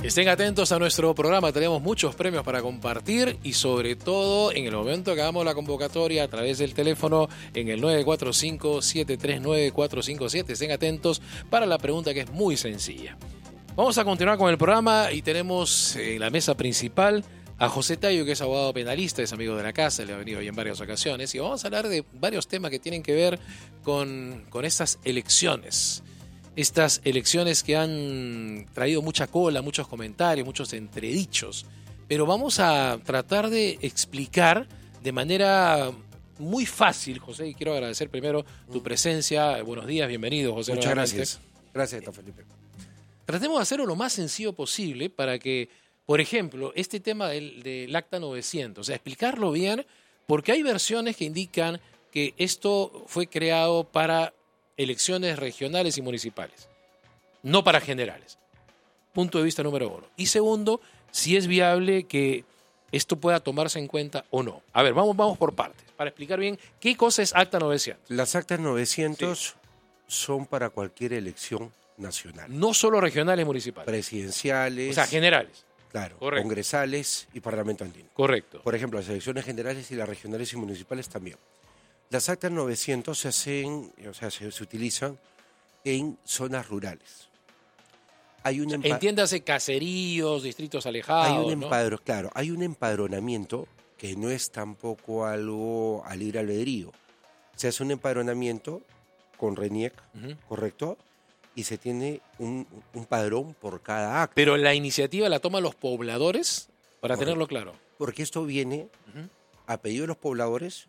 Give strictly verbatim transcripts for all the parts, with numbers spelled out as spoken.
Estén atentos a nuestro programa, tenemos muchos premios para compartir y sobre todo en el momento que hagamos la convocatoria a través del teléfono en el nueve cuatro cinco, siete tres nueve, cuatro cinco siete. Estén atentos para la pregunta que es muy sencilla. Vamos a continuar con el programa y tenemos en la mesa principal a José Tayo, que es abogado penalista, es amigo de la casa, le ha venido hoy en varias ocasiones y vamos a hablar de varios temas que tienen que ver con, con estas elecciones. Estas elecciones que han traído mucha cola, muchos comentarios, muchos entredichos. Pero vamos a tratar de explicar de manera muy fácil, José, y quiero agradecer primero tu presencia. Buenos días, bienvenido, José. Muchas nuevamente. gracias. Gracias, don Felipe. Tratemos de hacerlo lo más sencillo posible para que, por ejemplo, este tema del, del Acta novecientos, o sea, explicarlo bien, porque hay versiones que indican que esto fue creado para elecciones regionales y municipales, no para generales. Punto de vista número uno. Y segundo, si es viable que esto pueda tomarse en cuenta o no. A ver, vamos, vamos por partes, para explicar bien qué cosa es Acta novecientos. Las actas novecientos sí. son para cualquier elección nacional. No solo regionales y municipales. Presidenciales. O sea, generales. Claro, correcto. Congresales y parlamento andino. Correcto. Por ejemplo, las elecciones generales y las regionales y municipales también. Las actas novecientos se hacen, o sea, se, se utilizan en zonas rurales. Hay un empa- Entiéndase caseríos, distritos alejados. Hay un empadro, ¿no? Claro, hay un empadronamiento que no es tampoco algo a libre albedrío. Se hace un empadronamiento con RENIEC, uh-huh. ¿correcto? Y se tiene un, un padrón por cada acta. Pero la iniciativa la toman los pobladores, para correcto. tenerlo claro. Porque esto viene uh-huh. a pedido de los pobladores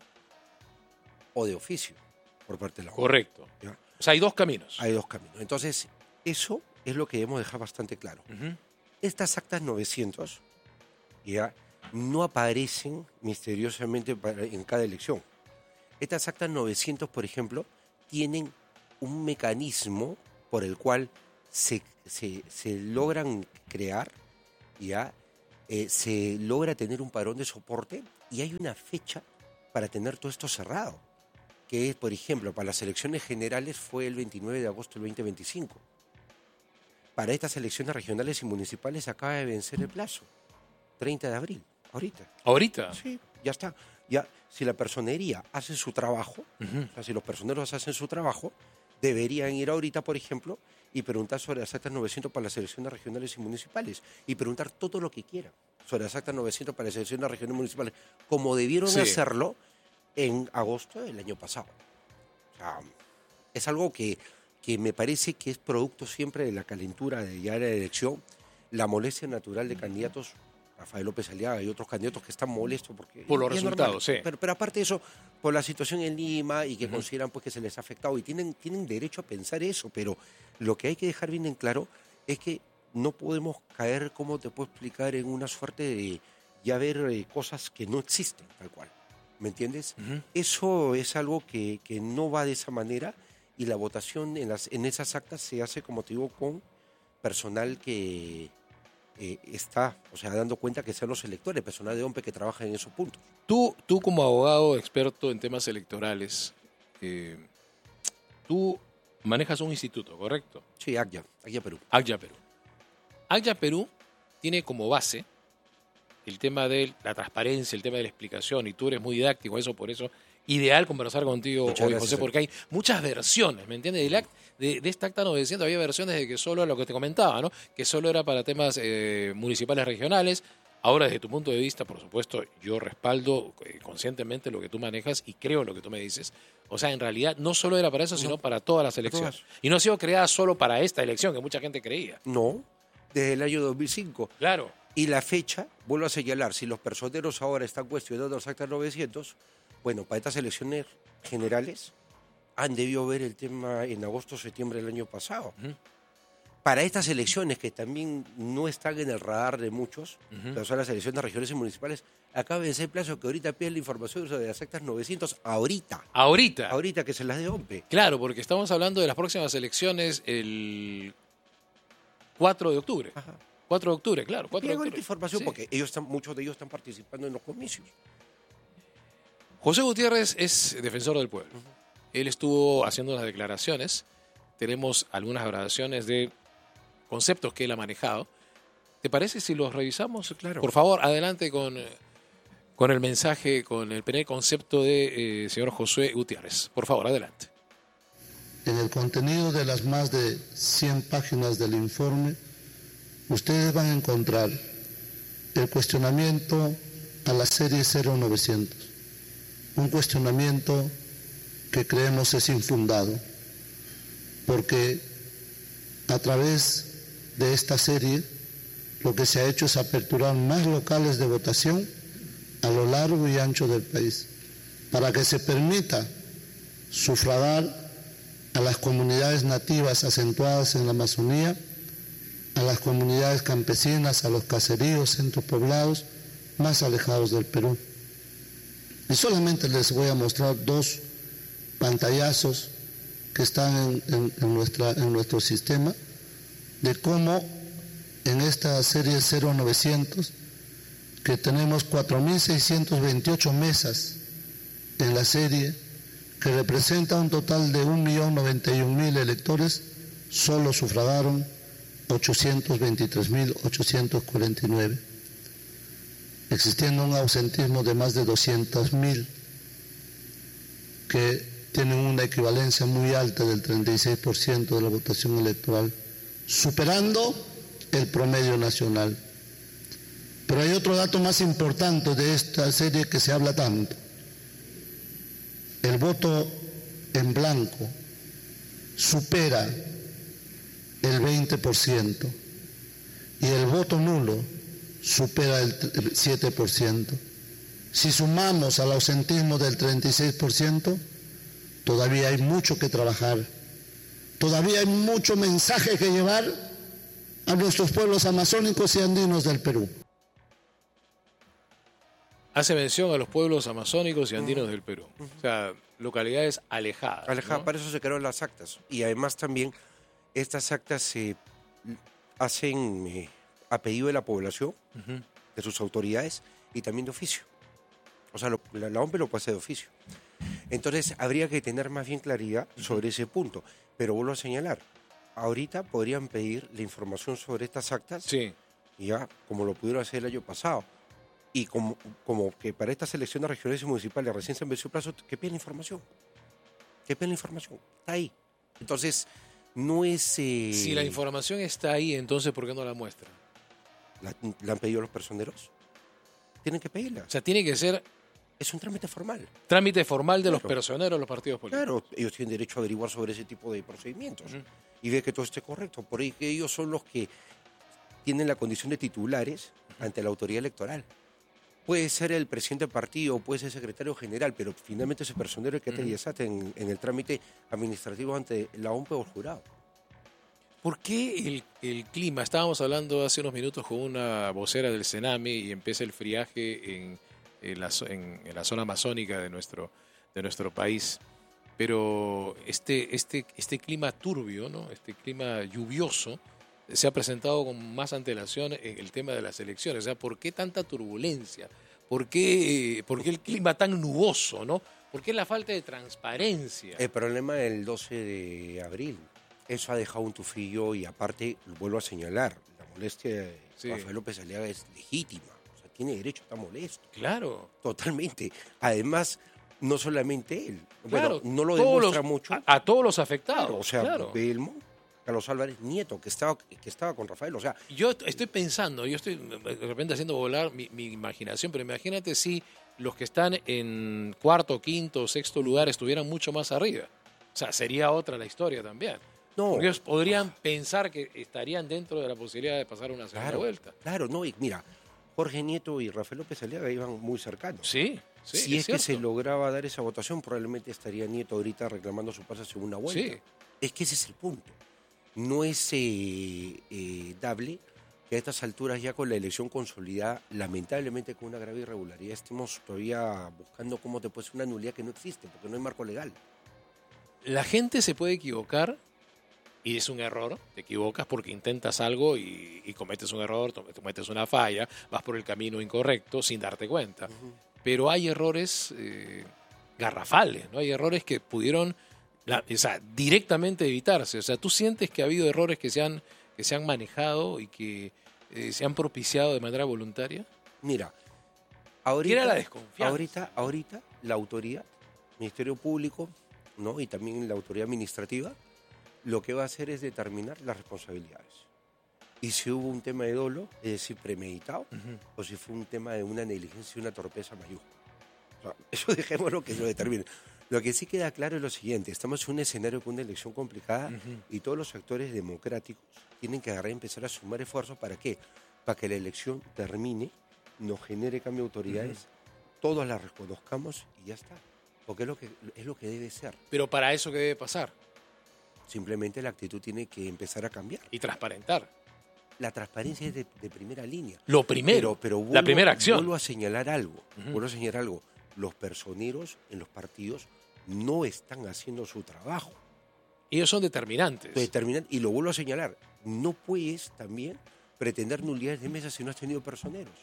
o de oficio por parte de la Junta. Correcto. ¿Ya? O sea, hay dos caminos. Hay dos caminos. Entonces, eso es lo que debemos dejar bastante claro. Uh-huh. Estas actas novecientos ya no aparecen misteriosamente para, en cada elección. Estas actas novecientos, por ejemplo, tienen un mecanismo por el cual se, se, se logran crear, ya eh, se logra tener un padrón de soporte y hay una fecha para tener todo esto cerrado. Que es, por ejemplo, para las elecciones generales fue el veintinueve de agosto del veinte veinticinco. Para estas elecciones regionales y municipales acaba de vencer el plazo, treinta de abril, ahorita. ¿Ahorita? Sí, ya está. Ya, si la personería hace su trabajo, uh-huh. o sea, si los personeros hacen su trabajo, deberían ir ahorita, por ejemplo, y preguntar sobre las actas novecientos para las elecciones regionales y municipales, y preguntar todo lo que quieran sobre las actas novecientos para las elecciones regionales y municipales, como debieron sí. hacerlo en agosto del año pasado. O sea, es algo que, que me parece que es producto siempre de la calentura de ya la elección, la molestia natural de candidatos, Rafael López Aliaga y otros candidatos que están molestos porque por los resultados, sí. Pero, pero aparte de eso, por la situación en Lima y que uh-huh. consideran pues que se les ha afectado y tienen, tienen derecho a pensar eso, pero lo que hay que dejar bien en claro es que no podemos caer, como te puedo explicar, en una suerte de ya ver eh, cosas que no existen, tal cual. ¿Me entiendes? Uh-huh. Eso es algo que, que no va de esa manera y la votación en, las, en esas actas se hace, como te digo, con personal que eh, está, o sea, dando cuenta que sean los electores, personal de O M P E que trabaja en esos puntos. Tú, tú como abogado experto en temas electorales, eh, tú manejas un instituto, ¿correcto? Sí, A C Y A, A C Y A Perú. A C Y A Perú. A C Y A Perú tiene como base el tema de la transparencia, el tema de la explicación, y tú eres muy didáctico, eso por eso, ideal conversar contigo Muchas hoy, gracias, José, porque hay muchas versiones, ¿me entiendes? De, de, de esta acta novecientos había versiones de que solo, lo que te comentaba, ¿no? Que solo era para temas eh, municipales regionales. Ahora, desde tu punto de vista, por supuesto, yo respaldo eh, conscientemente lo que tú manejas y creo lo que tú me dices. O sea, en realidad, no solo era para eso, sino no, para todas las elecciones. Todas. Y no ha sido creada solo para esta elección, que mucha gente creía. No, desde el año dos mil cinco. Claro. Y la fecha, vuelvo a señalar, si los personeros ahora están cuestionando las actas novecientos, bueno, para estas elecciones generales han debido ver el tema en agosto o septiembre del año pasado. Uh-huh. Para estas elecciones, que también no están en el radar de muchos, uh-huh. pero son las elecciones regionales y municipales, acaba de ser el plazo que ahorita piden la información sobre las actas novecientos, ahorita. ¿Ahorita? Ahorita que se las de O M P E. Claro, porque estamos hablando de las próximas elecciones el cuatro de octubre. Ajá. cuatro de octubre, claro. cuatro de octubre. Información sí. Porque ellos están, muchos de ellos están participando en los comicios. José Gutiérrez es defensor del pueblo. Uh-huh. Él estuvo haciendo las declaraciones. Tenemos algunas grabaciones de conceptos que él ha manejado. ¿Te parece si los revisamos? Claro. Por favor, adelante con, con el mensaje, con el primer concepto de eh, señor Josué Gutiérrez. Por favor, adelante. En el contenido de las más de cien páginas del informe, ustedes van a encontrar el cuestionamiento a la serie cero novecientos, un cuestionamiento que creemos es infundado, porque a través de esta serie lo que se ha hecho es aperturar más locales de votación a lo largo y ancho del país, para que se permita sufragar a las comunidades nativas acentuadas en la Amazonía, a las comunidades campesinas, a los caseríos, centros poblados más alejados del Perú. Y solamente les voy a mostrar dos pantallazos que están en, en, en, nuestra, en nuestro sistema, de cómo en esta serie cero novecientos, que tenemos cuatro mil seiscientas veintiocho mesas en la serie, que representa un total de un millón noventa y un mil electores, solo sufragaron ochocientos veintitrés mil ochocientos cuarenta y nueve, existiendo un ausentismo de más de doscientos mil, que tienen una equivalencia muy alta del treinta y seis por ciento de la votación electoral, superando el promedio nacional. Pero hay otro dato más importante de esta serie que se habla tanto. El voto en blanco supera el veinte por ciento y el voto nulo supera el siete por ciento. Si sumamos al ausentismo del treinta y seis por ciento, todavía hay mucho que trabajar, todavía hay mucho mensaje que llevar a nuestros pueblos amazónicos y andinos del Perú. Hace mención a los pueblos amazónicos y andinos uh-huh. del Perú. Uh-huh. O sea, localidades alejadas. Alejadas, ¿no? Para eso se crearon las actas. Y además también estas actas se hacen eh, a pedido de la población, uh-huh. de sus autoridades y también de oficio. O sea, lo, la, la O M P E lo puede hacer de oficio. Entonces, habría que tener más bien claridad uh-huh. sobre ese punto. Pero vuelvo a señalar, ahorita podrían pedir la información sobre estas actas, sí. ya como lo pudieron hacer el año pasado. Y como, como que para estas elecciones regionales y municipales recién se venció el plazo, que piden la información. Que piden la información. Está ahí. Entonces, no es... Eh... Si la información está ahí, entonces, ¿por qué no la muestran? ¿La, la han pedido los personeros? Tienen que pedirla. O sea, tiene que ser... Es un trámite formal. Trámite formal de claro. los personeros de los partidos políticos. Claro, ellos tienen derecho a averiguar sobre ese tipo de procedimientos. Uh-huh. Y ver que todo esté correcto. Por ahí que ellos son los que tienen la condición de titulares uh-huh. ante la autoridad electoral. Puede ser el presidente del partido, puede ser el secretario general, pero finalmente ese personero es que te desata en, en el trámite administrativo ante la O M P E o el jurado. ¿Por qué el, el clima? Estábamos hablando hace unos minutos con una vocera del Sename y empieza el friaje en, en, la, en, en la zona amazónica de nuestro, de nuestro país. Pero este, este, este clima turbio, ¿no? Este clima lluvioso, se ha presentado con más antelación en el tema de las elecciones. O sea, ¿por qué tanta turbulencia? ¿Por qué, por qué el clima tan nuboso, ¿no? ¿Por qué la falta de transparencia? El problema del doce de abril. Eso ha dejado un tufillo y aparte, vuelvo a señalar, la molestia de sí. Rafael López Aliaga es legítima. O sea, tiene derecho a estar molesto. Claro. Totalmente. Además, no solamente él. Claro, bueno, no lo demuestra los, mucho. A, a todos los afectados. Claro, o sea, claro. Belmo, Carlos Álvarez Nieto, que estaba, que estaba con Rafael, o sea... Yo estoy pensando, yo estoy de repente haciendo volar mi, mi imaginación, pero imagínate si los que están en cuarto, quinto, sexto lugar estuvieran mucho más arriba. O sea, sería otra la historia también. No. Porque ellos podrían no. pensar que estarían dentro de la posibilidad de pasar una segunda claro, vuelta. Claro, no, y mira, Jorge Nieto y Rafael López Aliaga iban muy cercanos. Sí, sí. Si es, es que cierto. se lograba dar esa votación, probablemente estaría Nieto ahorita reclamando su pase a segunda vuelta. Sí. Es que ese es el punto. No es eh, eh, dable que a estas alturas, ya con la elección consolidada, lamentablemente con una grave irregularidad, estemos todavía buscando cómo te puede ser una nulidad que no existe, porque no hay marco legal. La gente se puede equivocar y es un error, te equivocas porque intentas algo y, y cometes un error, cometes una falla, vas por el camino incorrecto sin darte cuenta. Uh-huh. Pero hay errores eh, garrafales, ¿no? Hay errores que pudieron... La, o sea, directamente evitarse. O sea, tú sientes que ha habido errores que se han, que se han manejado y que eh, se han propiciado de manera voluntaria? Mira, ahorita, era la desconfianza. Ahorita, ahorita la autoridad, Ministerio Público, ¿no? Y también la autoridad administrativa, lo que va a hacer es determinar las responsabilidades. Y si hubo un tema de dolo, es decir, premeditado, uh-huh. o si fue un tema de una negligencia y una torpeza mayúscula. O sea, eso dejémoslo que lo determine. Lo que sí queda claro es lo siguiente, estamos en un escenario con una elección complicada uh-huh. y todos los actores democráticos tienen que agarrar y empezar a sumar esfuerzos. ¿Para qué? Para que la elección termine, nos genere cambio de autoridades, uh-huh. todos las reconozcamos y ya está. Porque es lo que, es lo que debe ser. Pero para eso, ¿qué debe pasar? Simplemente la actitud tiene que empezar a cambiar. Y transparentar. La transparencia es de, de primera línea. Lo primero, pero, pero vuelvo, la primera acción. Vuelvo a señalar algo, uh-huh. vuelvo a señalar algo. Los personeros en los partidos no están haciendo su trabajo. Ellos son determinantes. Determinantes. Y lo vuelvo a señalar, no puedes también pretender nulidades de mesa si no has tenido personeros.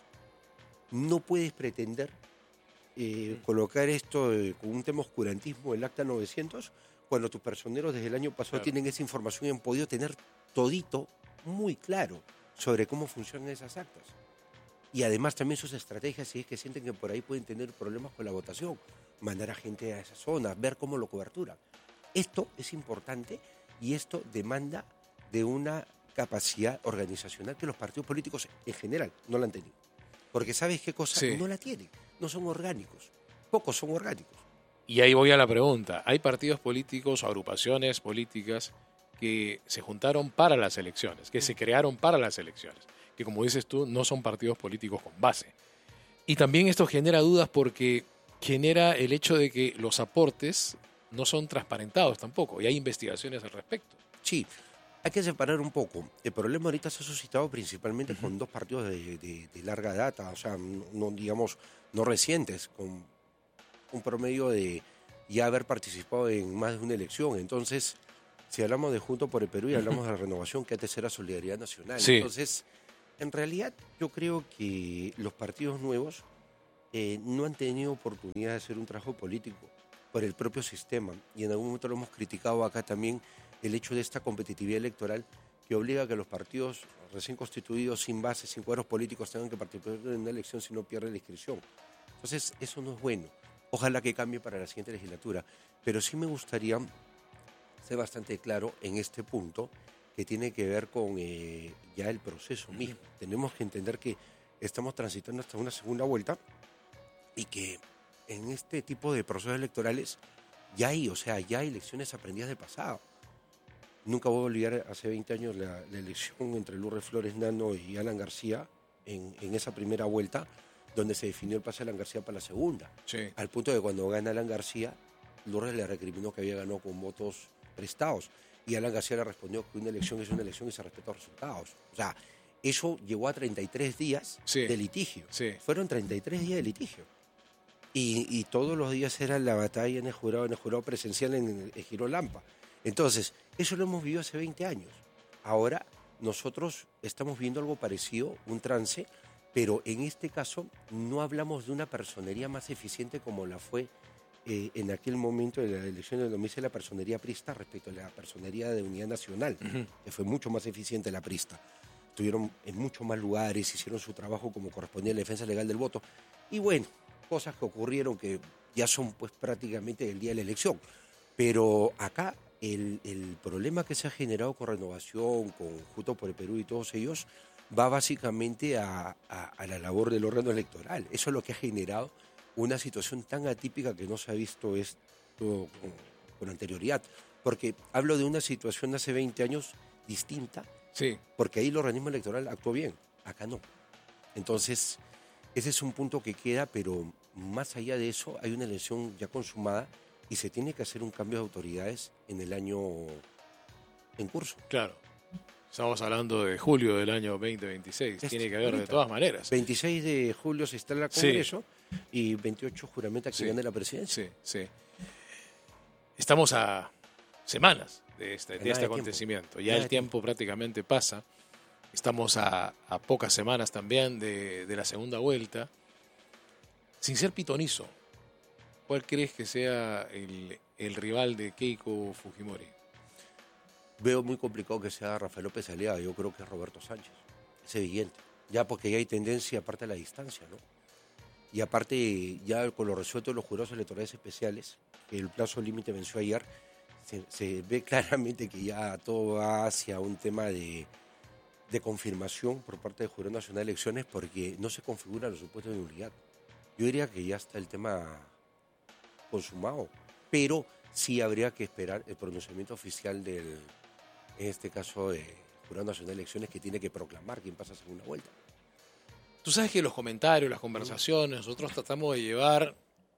No puedes pretender eh, uh-huh. colocar esto eh, con un tema oscurantismo del acta novecientos cuando tus personeros desde el año pasado claro. tienen esa información y han podido tener todito muy claro sobre cómo funcionan esas actas. Y además también sus estrategias, si es que sienten que por ahí pueden tener problemas con la votación, mandar a gente a esa zona, ver cómo lo cobertura. Esto es importante y esto demanda de una capacidad organizacional que los partidos políticos en general no la han tenido. Porque ¿sabes qué cosa? Sí. No la tienen, no son orgánicos, pocos son orgánicos. Y ahí voy a la pregunta, ¿hay partidos políticos o agrupaciones políticas que se juntaron para las elecciones, que se crearon para las elecciones, que como dices tú, no son partidos políticos con base? Y también esto genera dudas porque genera el hecho de que los aportes no son transparentados tampoco, y hay investigaciones al respecto. Sí, hay que separar un poco. El problema ahorita se ha suscitado principalmente uh-huh. con dos partidos de, de, de larga data, o sea, no digamos, no recientes, con un promedio de ya haber participado en más de una elección. Entonces, si hablamos de Juntos por el Perú y hablamos de la renovación, que antes era Solidaridad Nacional. Sí. Entonces, en realidad, yo creo que los partidos nuevos eh, no han tenido oportunidad de hacer un trabajo político por el propio sistema. Y en algún momento lo hemos criticado acá también, el hecho de esta competitividad electoral que obliga a que los partidos recién constituidos, sin base, sin cuadros políticos, tengan que participar en una elección si no pierden la inscripción. Entonces, eso no es bueno. Ojalá que cambie para la siguiente legislatura. Pero sí me gustaría ser bastante claro en este punto que tiene que ver con eh, ya el proceso mismo. Tenemos que entender que estamos transitando hasta una segunda vuelta y que en este tipo de procesos electorales ya hay, o sea, ya hay elecciones aprendidas del pasado. Nunca voy a olvidar hace veinte años la, la elección entre Lourdes Flores Nano y Alan García en, en esa primera vuelta, donde se definió el pase de Alan García para la segunda. Sí. Al punto de que cuando gana Alan García, Lourdes le recriminó que había ganado con votos prestados. Y Alan García le respondió que una elección es una elección y se respetan los resultados. O sea, eso llegó a treinta y tres días sí. de litigio. Sí. Fueron treinta y tres días de litigio. Y, y todos los días era la batalla en el jurado, en el jurado presencial en el Giro Lampa. Entonces, eso lo hemos vivido hace veinte años. Ahora nosotros estamos viendo algo parecido, un trance, pero en este caso no hablamos de una personería más eficiente como la fue eh, en aquel momento de la elección de dos mil seis la personería prista respecto a la personería de Unidad Nacional, uh-huh. que fue mucho más eficiente la prista. Estuvieron en muchos más lugares, hicieron su trabajo como correspondía a la defensa legal del voto. Y bueno, cosas que ocurrieron que ya son pues prácticamente el día de la elección. Pero acá el, el problema que se ha generado con Renovación, con Juntos por el Perú y todos ellos, va básicamente a, a, a la labor del órgano electoral. Eso es lo que ha generado una situación tan atípica que no se ha visto esto con, con anterioridad. Porque hablo de una situación hace veinte años distinta, sí. porque ahí el organismo electoral actuó bien, acá no. Entonces, ese es un punto que queda, pero más allá de eso, hay una elección ya consumada y se tiene que hacer un cambio de autoridades en el año en curso. Claro. Estamos hablando de julio del año veinte veintiséis. Este, Tiene que haber ahorita. De todas maneras. veintiséis de julio se instala el Congreso sí. y veintiocho juramenta que sí. gane la presidencia. Sí, sí. Estamos a semanas de este, de este acontecimiento. Tiempo. Ya Nada el tiempo, tiempo prácticamente pasa. Estamos a, a pocas semanas también de, de la segunda vuelta. Sin ser pitonizo, ¿cuál crees que sea el, el rival de Keiko Fujimori? Veo muy complicado que sea Rafael López Aliaga, yo creo que es Roberto Sánchez. Es evidente. Ya porque ya hay tendencia, aparte de la distancia, ¿no? Y aparte, ya con lo resuelto de los jurados electorales especiales, que el plazo límite venció ayer, se, se ve claramente que ya todo va hacia un tema de, de confirmación por parte del Jurado Nacional de Elecciones, porque no se configuran los supuestos de nulidad. Yo diría que ya está el tema consumado, pero sí habría que esperar el pronunciamiento oficial del, en este caso, del Jurado Nacional de Elecciones, que tiene que proclamar quién pasa a segunda vuelta. Tú sabes que los comentarios, las conversaciones, nosotros tratamos de llevar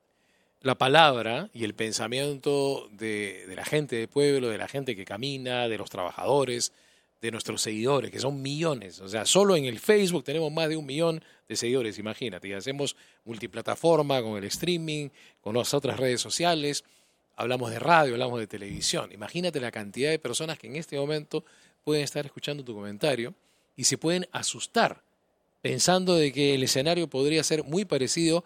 la palabra y el pensamiento de, de la gente del pueblo, de la gente que camina, de los trabajadores, de nuestros seguidores, que son millones. O sea, solo en el Facebook tenemos más de un millón de seguidores, imagínate. Y hacemos multiplataforma con el streaming, con las otras redes sociales. Hablamos de radio, hablamos de televisión. Imagínate la cantidad de personas que en este momento pueden estar escuchando tu comentario y se pueden asustar pensando de que el escenario podría ser muy parecido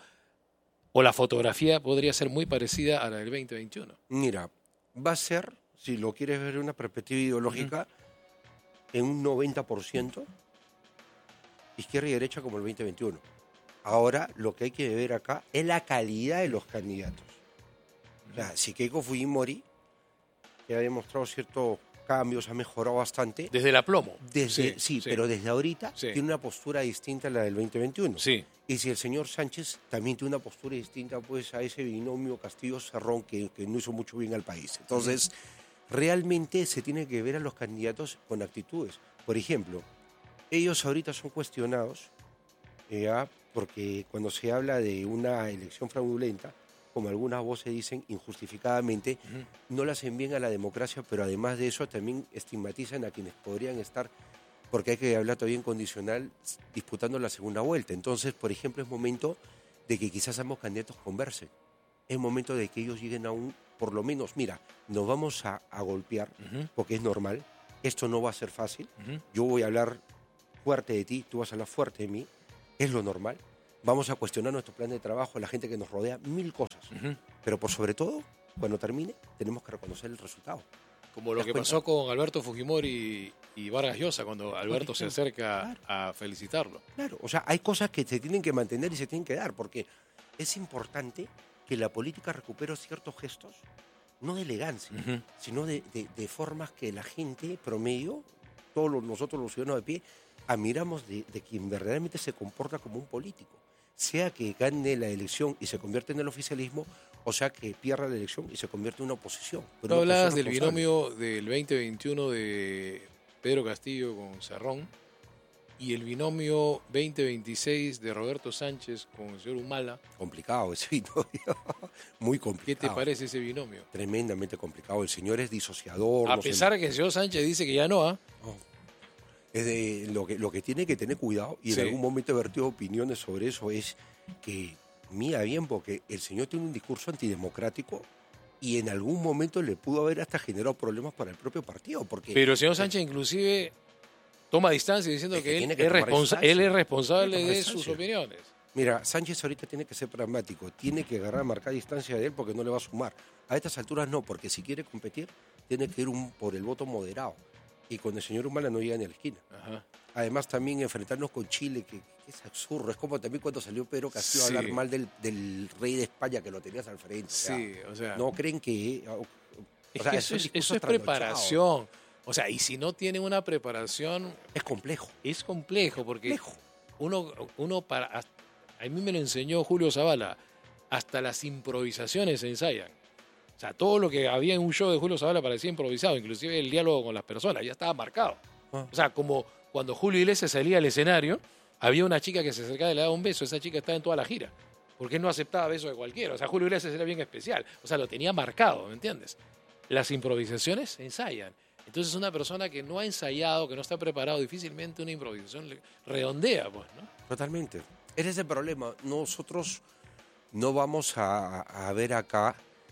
o la fotografía podría ser muy parecida a la del veinte veintiuno. Mira, va a ser, si lo quieres ver en una perspectiva ideológica, uh-huh. en un noventa por ciento izquierda y derecha como el veinte veintiuno. Ahora, lo que hay que ver acá es la calidad de los candidatos. Uh-huh. O sea, si Keiko Fujimori, que ha demostrado ciertos cambios, ha mejorado bastante. Desde el aplomo. Desde, sí, sí, sí, pero desde ahorita sí. tiene una postura distinta a la del veinte veintiuno. Sí. Y si el señor Sánchez también tiene una postura distinta pues a ese binomio Castillo-Cerrón que, que no hizo mucho bien al país. Entonces, uh-huh. realmente se tiene que ver a los candidatos con actitudes. Por ejemplo, ellos ahorita son cuestionados eh, porque cuando se habla de una elección fraudulenta, como algunas voces dicen, injustificadamente, uh-huh. no las envían a la democracia, pero además de eso también estigmatizan a quienes podrían estar, porque hay que hablar todavía en condicional, disputando la segunda vuelta. Entonces, por ejemplo, es momento de que quizás ambos candidatos conversen. Es momento de que ellos lleguen a un, por lo menos, mira, nos vamos a, a golpear, uh-huh. porque es normal, esto no va a ser fácil, uh-huh. yo voy a hablar fuerte de ti, tú vas a hablar fuerte de mí, es lo normal. Vamos a cuestionar nuestro plan de trabajo, la gente que nos rodea, mil cosas. Uh-huh. Pero por sobre todo, cuando termine, tenemos que reconocer el resultado. Como lo que cuenta? pasó con Alberto Fujimori y Vargas Llosa, cuando Alberto se acerca claro. a felicitarlo. Claro, o sea, hay cosas que se tienen que mantener y se tienen que dar, porque es importante que la política recupere ciertos gestos, no de elegancia, uh-huh. sino de, de, de formas que la gente promedio, todos los, nosotros los ciudadanos de pie, admiramos de, de quien verdaderamente se comporta como un político. Sea que gane la elección y se convierte en el oficialismo, o sea que pierda la elección y se convierte en una oposición. Tú hablabas del binomio del veinte veintiuno de Pedro Castillo con Cerrón y el binomio veinte veintiséis de Roberto Sánchez con el señor Humala. Complicado ese binomio, muy complicado. ¿Qué te parece ese binomio? Tremendamente complicado. El señor es disociador. A no pesar sé... de que el señor Sánchez dice que ya no, ¿ah? ¿eh? Oh. Es de, lo, que, lo que tiene que tener cuidado, y sí. en algún momento he vertido opiniones sobre eso, es que, mira bien, porque el señor tiene un discurso antidemocrático y en algún momento le pudo haber hasta generado problemas para el propio partido. Porque, Pero el señor Sánchez inclusive toma distancia diciendo es que, que, él, que es responsa- él es responsable de sus opiniones. Mira, Sánchez ahorita tiene que ser pragmático, tiene que agarrar, marcar distancia de él porque no le va a sumar. A estas alturas no, porque si quiere competir, tiene que ir un, por el voto moderado. Y con el señor Humala no llega ni a la esquina. Ajá. Además, también enfrentarnos con Chile, que, que es absurdo. Es como también cuando salió Pedro Castillo sí. a hablar mal del, del rey de España, que lo tenías al frente. Sí, o sea. O sea no creen que... O es sea, que eso es, eso es preparación. O sea, y si no tienen una preparación... Es complejo. Es complejo, porque complejo. uno, uno para... A mí me lo enseñó Julio Zavala. Hasta las improvisaciones se ensayan. O sea, todo lo que había en un show de Julio Zavala parecía improvisado, inclusive el diálogo con las personas, ya estaba marcado. Ah. O sea, como cuando Julio Iglesias salía al escenario, había una chica que se acercaba y le daba un beso, esa chica estaba en toda la gira, porque él no aceptaba besos de cualquiera. O sea, Julio Iglesias era bien especial, o sea, lo tenía marcado, ¿me entiendes? Las improvisaciones se ensayan. Entonces una persona que no ha ensayado, que no está preparado, difícilmente una improvisación le redondea, pues, ¿no? Totalmente. Ese es el problema. Nosotros no vamos a, a ver acá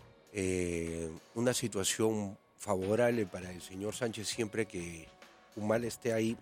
Eh, una situación favorable para el señor Sánchez siempre que Humala esté ahí,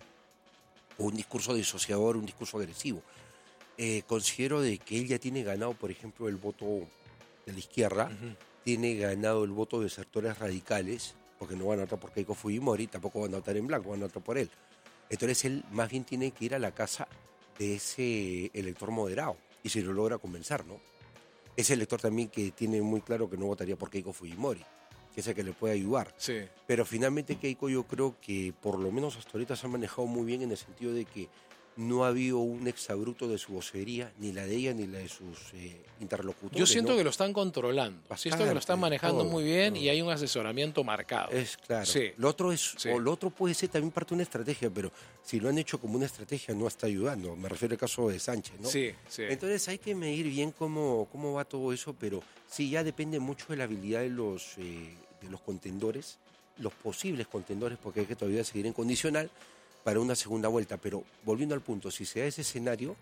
un discurso disociador, un discurso agresivo. Eh, considero de que él ya tiene ganado, por ejemplo, el voto de la izquierda, uh-huh. tiene ganado el voto de sectores radicales, porque no van a votar por Keiko Fujimori, tampoco van a votar en blanco, van a votar por él. Entonces él más bien tiene que ir a la casa de ese elector moderado y si lo logra convencer, ¿no? Ese elector también que tiene muy claro que no votaría por Keiko Fujimori, que es el que le puede ayudar. Sí. Pero finalmente Keiko yo creo que por lo menos hasta ahorita se ha manejado muy bien en el sentido de que no ha habido un exabrupto de su vocería, ni la de ella ni la de sus eh, interlocutores. Yo siento ¿no? que lo están controlando. Bastante, siento que lo están manejando todo, muy bien todo. y hay un asesoramiento marcado. Es claro. Sí. Lo otro es, Sí. o lo otro puede ser también parte de una estrategia, pero si lo han hecho como una estrategia no está ayudando. Me refiero al caso de Sánchez, ¿no? Sí, sí. Entonces hay que medir bien cómo, cómo va todo eso, pero sí ya depende mucho de la habilidad de los, eh, de los contendores, los posibles contendores, porque hay que todavía seguir en condicional para una segunda vuelta. Pero volviendo al punto, si se da ese escenario,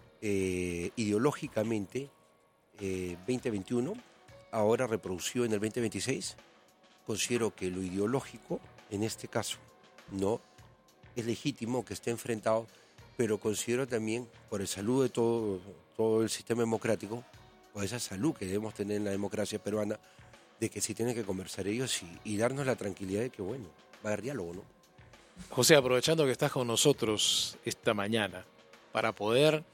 eh, ideológicamente, eh, veinte veintiuno, ahora reproducido en el veinte veintiséis, considero que lo ideológico, en este caso, no es legítimo que esté enfrentado, pero considero también, por el salud de todo, todo el sistema democrático, por esa salud que debemos tener en la democracia peruana, de que sí tienen que conversar ellos y, y darnos la tranquilidad de que, bueno, va a haber diálogo, ¿no? José, aprovechando que estás con nosotros esta mañana para poder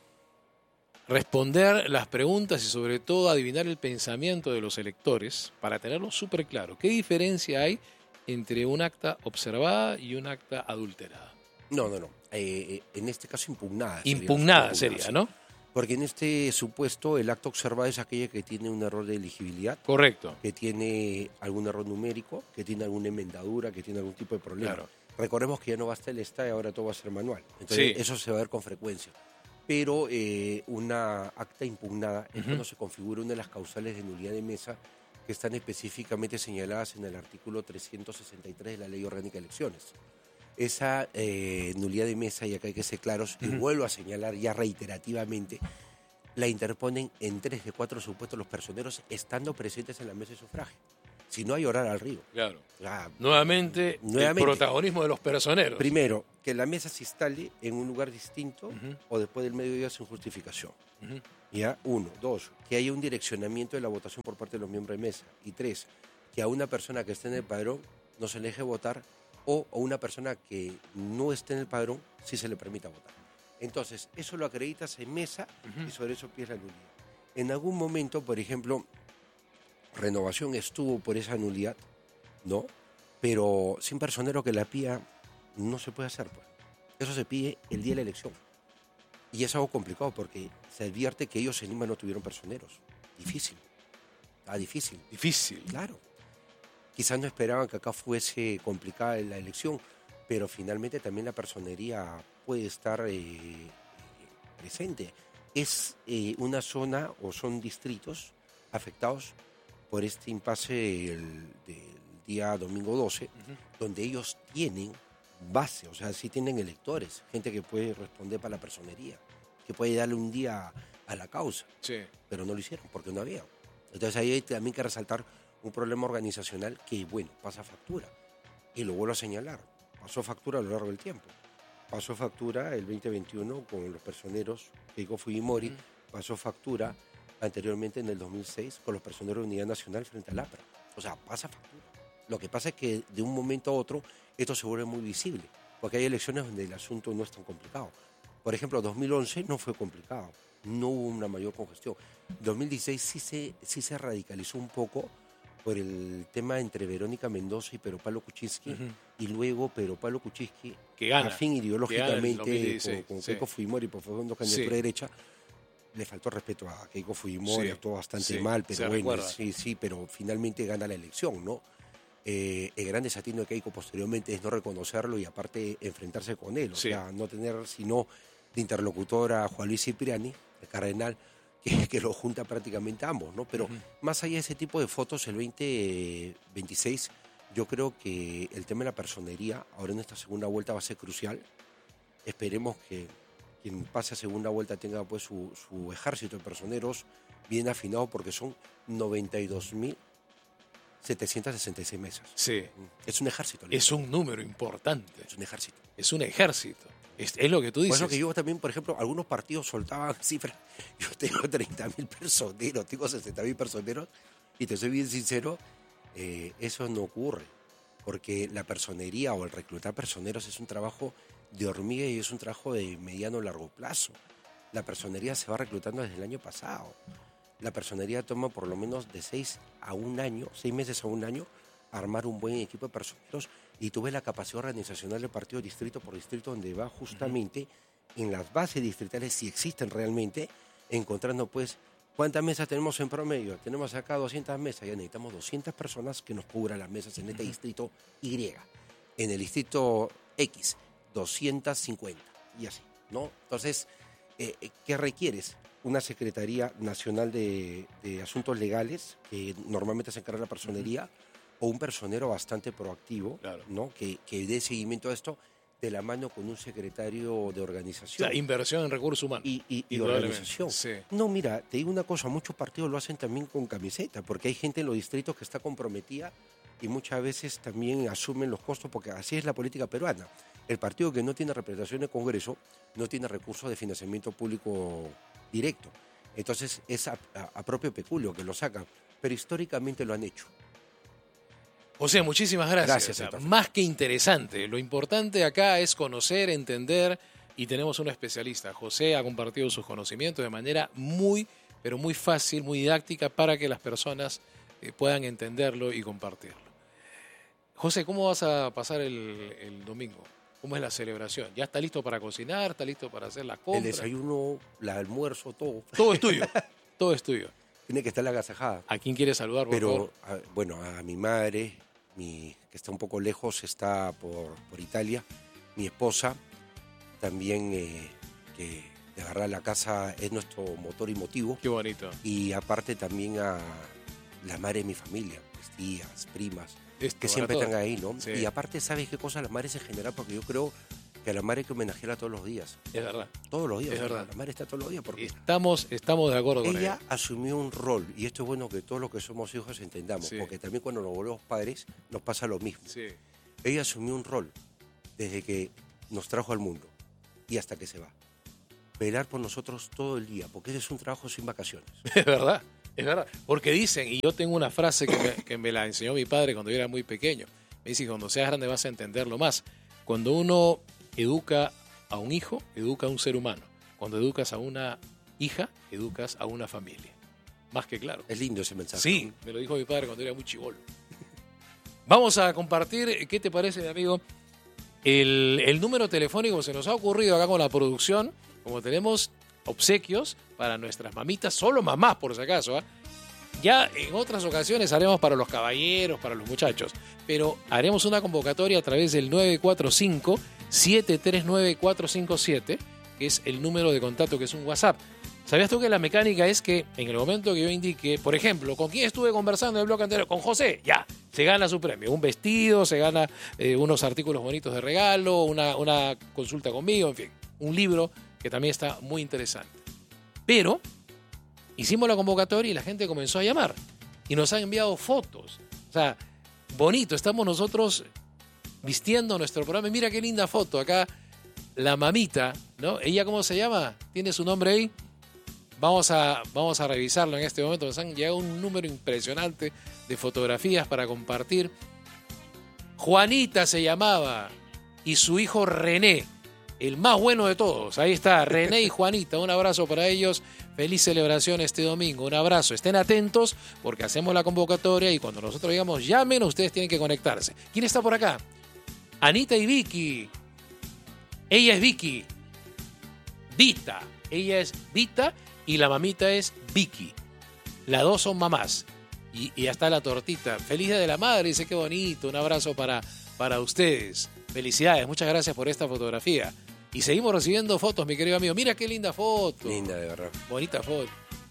responder las preguntas y sobre todo adivinar el pensamiento de los electores, para tenerlo súper claro, ¿qué diferencia hay entre un acta observada y un acta adulterada? No, no, no. Eh, en este caso impugnada. sería. Impugnada Impugnada, sería, sí. ¿no? Porque en este supuesto el acta observada es aquella que tiene un error de elegibilidad, Correcto. que tiene algún error numérico, que tiene alguna enmendadura, que tiene algún tipo de problema. Claro. Recordemos que ya no basta el ESTA y ahora todo va a ser manual. Entonces Sí. eso se va a ver con frecuencia. Pero eh, una acta impugnada es Ujú. cuando se configura una de las causales de nulidad de mesa que están específicamente señaladas en el artículo trescientos sesenta y tres de la Ley Orgánica de Elecciones. Esa eh, nulidad de mesa, y acá hay que ser claros, y vuelvo a señalar ya reiterativamente, la interponen en tres de cuatro supuestos los personeros estando presentes en la mesa de sufragio. Si no hay orar al río. Claro. Ah, Nuevamente, Nuevamente. el protagonismo de los personeros. primero, que la mesa se instale en un lugar distinto Ujú. o después del mediodía sin justificación. Ujú. Ya, uno. Dos, que haya un direccionamiento de la votación por parte de los miembros de mesa. Y tres, que a una persona que esté en el padrón no se le deje votar o a una persona que no esté en el padrón sí se le permita votar. Entonces, eso lo acreditas en mesa Ujú. y sobre eso pides la nulidad. En algún momento, por ejemplo, Renovación estuvo por esa nulidad, ¿no? Pero sin personero que la pida no se puede hacer, pues. Eso se pide el día de la elección. Y es algo complicado porque se advierte que ellos en Lima no tuvieron personeros. Difícil. Ah, difícil. Difícil. Claro. Quizás no esperaban que acá fuese complicada la elección, pero finalmente también la personería puede estar eh, eh, presente. Es eh, una zona o son distritos afectados por este impasse del, del día domingo doce, Ujú. donde ellos tienen base, o sea, sí tienen electores, gente que puede responder para la personería, que puede darle un día a la causa, Sí. pero no lo hicieron porque no había. Entonces ahí hay también que resaltar un problema organizacional que, bueno, pasa factura. Y lo vuelvo a señalar, pasó factura a lo largo del tiempo. Pasó factura el veinte veintiuno con los personeros Keiko Fujimori, Ujú. pasó factura anteriormente en el dos mil seis con los personeros de Unidad Nacional frente al APRA. O sea, pasa factura. Lo que pasa es que de un momento a otro esto se vuelve muy visible, porque hay elecciones donde el asunto no es tan complicado. Por ejemplo, dos mil once no fue complicado, no hubo una mayor congestión. dos mil dieciséis sí se, sí se radicalizó un poco por el tema entre Verónica Mendoza y Pedro Pablo Kuczynski, Ujú. y luego Pedro Pablo Kuczynski, Que gana. afín Que gana en el dos ideológicamente mil dieciséis, con, con sí. Keiko Fujimori por segundo candidatura Sí. derecha, le faltó respeto a Keiko Fujimori, Sí, actuó bastante sí, mal, se pero bueno, recuerda. sí, sí, pero finalmente gana la elección, ¿no? Eh, el gran desatino de Keiko posteriormente es no reconocerlo y aparte enfrentarse con él, o Sí. sea, no tener sino de interlocutor a Juan Luis Cipriani, el cardenal, que, que lo junta prácticamente a ambos, ¿no? Pero Ujú. más allá de ese tipo de fotos, el veinte veintiséis, yo creo que el tema de la personería, ahora en esta segunda vuelta va a ser crucial. Esperemos que quien pase a segunda vuelta tenga pues su, su ejército de personeros bien afinado, porque son noventa y dos mil setecientas sesenta y seis mesas. Sí. Es un ejército. ¿no? Es un número importante. Es un ejército. Es un ejército. Es, es lo que tú Por dices. eso que yo también, por ejemplo, algunos partidos soltaban cifras. Yo tengo treinta mil personeros, tengo sesenta mil personeros, y te soy bien sincero, eh, eso no ocurre. Porque la personería o el reclutar personeros es un trabajo de hormiga y es un trabajo de mediano o largo plazo. La personería se va reclutando desde el año pasado. La personería toma por lo menos de seis a un año, seis meses a un año, armar un buen equipo de personeros, y tú ves la capacidad organizacional del partido distrito por distrito, donde va justamente uh-huh. en las bases distritales, si existen realmente, encontrando pues cuántas mesas tenemos en promedio. Tenemos acá doscientas mesas, ya necesitamos doscientas personas que nos cubran las mesas en este uh-huh. distrito Y. En el distrito X, doscientas cincuenta, y así, ¿no? Entonces, eh, ¿qué requieres? Una Secretaría Nacional de, de Asuntos Legales, que normalmente se encarga de la personería, uh-huh. o un personero bastante proactivo, claro. ¿no? que, que dé seguimiento a esto de la mano con un secretario de organización. O sea, inversión en recursos humanos. Y, y, y organización. Sí. No, mira, te digo una cosa, muchos partidos lo hacen también con camiseta, porque hay gente en los distritos que está comprometida y muchas veces también asumen los costos, porque así es la política peruana. El partido que no tiene representación en el Congreso no tiene recursos de financiamiento público directo. Entonces es a, a, a propio peculio que lo sacan, pero históricamente lo han hecho. José, muchísimas gracias. Gracias, o sea, más que interesante. Lo importante acá es conocer, entender, y tenemos un especialista. José ha compartido sus conocimientos de manera muy, pero muy fácil, muy didáctica, para que las personas eh, puedan entenderlo y compartirlo. José, ¿cómo vas a pasar el, el domingo? ¿Cómo es la celebración? ¿Ya está listo para cocinar? ¿Está listo para hacer la compra? El desayuno, el almuerzo, todo. Todo es tuyo. Todo es tuyo. Tiene que estar la agasajada. ¿A quién quieres saludar, por Pero, favor? A, bueno, a mi madre, mi, que está un poco lejos, está por, por Italia. Mi esposa, también eh, que de agarrar la casa es nuestro motor y motivo. Qué bonito. Y aparte también a la madre de mi familia, mis tías, primas. Esto, que siempre todo. están ahí, ¿no? Sí. Y aparte, ¿sabes qué cosa? Las madres en general, porque yo creo que a la madre hay que homenajearla todos los días. Es verdad. Todos los días. Es verdad. La madre está todos los días. Porque estamos, estamos de acuerdo con ella. Ella asumió un rol, y esto es bueno que todos los que somos hijos entendamos, sí. porque también cuando nos volvemos padres nos pasa lo mismo. Sí. Ella asumió un rol desde que nos trajo al mundo y hasta que se va. Velar por nosotros todo el día, porque ese es un trabajo sin vacaciones. Es verdad. Es verdad, porque dicen, y yo tengo una frase que me, que me la enseñó mi padre cuando yo era muy pequeño, me dice que cuando seas grande vas a entenderlo más. Cuando uno educa a un hijo, educa a un ser humano. Cuando educas a una hija, educas a una familia. Más que claro. Es lindo ese mensaje. Sí, me lo dijo mi padre cuando era muy chibolo. Vamos a compartir, ¿qué te parece, mi amigo? El, el número telefónico se nos ha ocurrido acá con la producción, como tenemos obsequios para nuestras mamitas, solo mamás por si acaso, ¿eh? Ya en otras ocasiones haremos para los caballeros, para los muchachos, pero haremos una convocatoria a través del nueve cuatro cinco, siete tres nueve, cuatro cinco siete, que es el número de contacto, que es un WhatsApp. ¿Sabías tú que la mecánica es que en el momento que yo indique, por ejemplo, ¿con quién estuve conversando en el bloque anterior? Con José, ya, se gana su premio. Un vestido, se gana eh, unos artículos bonitos de regalo, una, una consulta conmigo, en fin, un libro que también está muy interesante. Pero hicimos la convocatoria y la gente comenzó a llamar y nos han enviado fotos. O sea, bonito, estamos nosotros vistiendo nuestro programa. Y mira qué linda foto acá, la mamita, ¿no? ¿Ella cómo se llama? ¿Tiene su nombre ahí? Vamos a, vamos a revisarlo en este momento. Nos han llegado un número impresionante de fotografías para compartir. Juanita se llamaba y su hijo René, el más bueno de todos. Ahí está, René y Juanita. Un abrazo para ellos. Feliz celebración este domingo. Un abrazo. Estén atentos porque hacemos la convocatoria y cuando nosotros digamos llamen, ustedes tienen que conectarse. ¿Quién está por acá? Anita y Vicky. Ella es Vicky. Vita. Ella es Vita y la mamita es Vicky. Las dos son mamás. Y, y ya está la tortita. Feliz Día de la Madre. Dice qué bonito. Un abrazo para, para ustedes. Felicidades. Muchas gracias por esta fotografía. Y seguimos recibiendo fotos, mi querido amigo. Mira qué linda foto. Linda, de verdad. Bonita foto.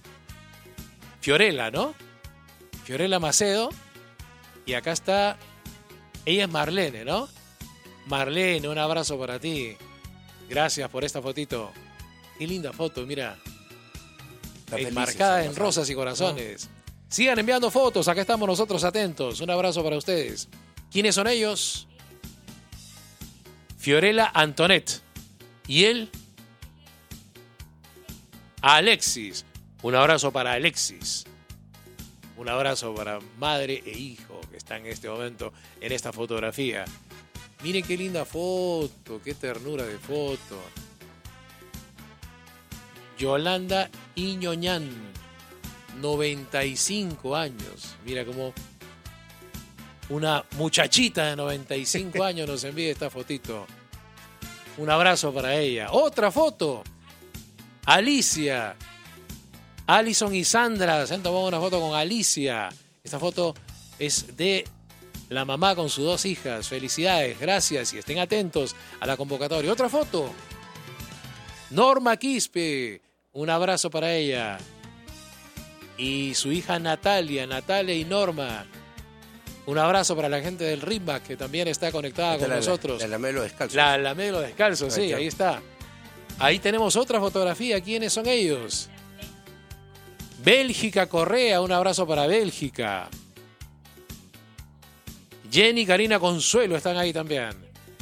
Fiorella, ¿no? Fiorella Macedo. Y acá está... Ella es Marlene, ¿no? Marlene, un abrazo para ti. Gracias por esta fotito. Qué linda foto, mira. Enmarcada en rosas y corazones. ¿No? Sigan enviando fotos. Acá estamos nosotros atentos. Un abrazo para ustedes. ¿Quiénes son ellos? Fiorella Antonet. Y él, Alexis. Un abrazo para Alexis. Un abrazo para madre e hijo que están en este momento en esta fotografía. Miren qué linda foto, qué ternura de foto. Yolanda Iñoñán, noventa y cinco años. Mira cómo una muchachita de noventa y cinco años nos envía esta fotito. Un abrazo para ella. Otra foto. Alicia. Alison y Sandra se han tomado una foto con Alicia. Esta foto es de la mamá con sus dos hijas. Felicidades, gracias y estén atentos a la convocatoria. Otra foto. Norma Quispe. Un abrazo para ella. Y su hija Natalia, Natalia y Norma. Un abrazo para la gente del Rimback que también está conectada con la, nosotros. La, la Lamelo Descalzo. La Lamelo Descalzo, sí, ahí está. Ahí tenemos otra fotografía. ¿Quiénes son ellos? Bélgica Correa, un abrazo para Bélgica. Jenny, Karina, Consuelo están ahí también.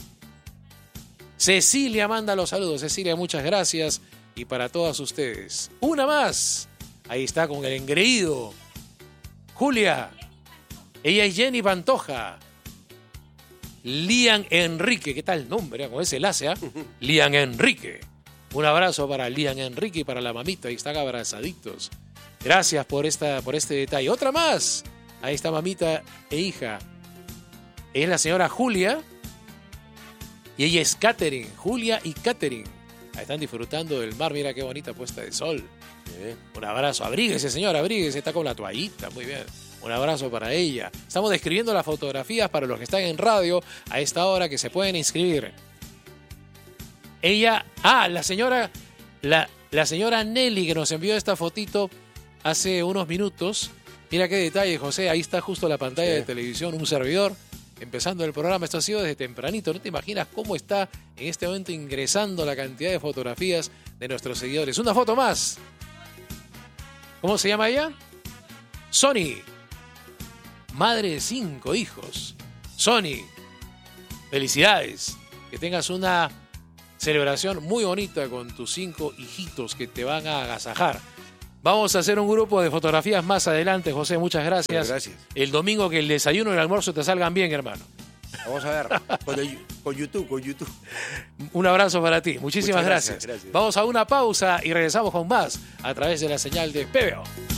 Cecilia manda los saludos. Cecilia, muchas gracias. Y para todas ustedes. Una más. Ahí está con el engreído. Julia. Ella es Jenny Pantoja. Lian Enrique. ¿Qué tal nombre? Con ese enlace, ¿eh? Lian Enrique. Un abrazo para Lian Enrique y para la mamita. Ahí están abrazaditos. Gracias por, esta, por este detalle. Otra más. Ahí está mamita e hija. Es la señora Julia. Y ella es Catherine. Julia y Catherine. Ahí están disfrutando del mar. Mira qué bonita puesta de sol. Sí. Un abrazo. Abríguese, señor, abríguese. Está con la toallita. Muy bien. Un abrazo para ella. Estamos describiendo las fotografías para los que están en radio a esta hora que se pueden inscribir. Ella... Ah, la señora... La, la señora Nelly que nos envió esta fotito hace unos minutos. Mira qué detalle, José. Ahí está justo la pantalla sí. de televisión. Un servidor. Empezando el programa, esto ha sido desde tempranito. No te imaginas cómo está en este momento ingresando la cantidad de fotografías de nuestros seguidores. Una foto más. ¿Cómo se llama ella? Sony. Madre de cinco hijos. Sony. Felicidades. Que tengas una celebración muy bonita con tus cinco hijitos que te van a agasajar. Vamos a hacer un grupo de fotografías más adelante, José. Muchas gracias. Gracias. El domingo que el desayuno y el almuerzo te salgan bien, hermano. Vamos a ver. Con, el, con YouTube, con YouTube. Un abrazo para ti. Muchísimas gracias, gracias. gracias. Vamos a una pausa y regresamos con más a través de la señal de P B O.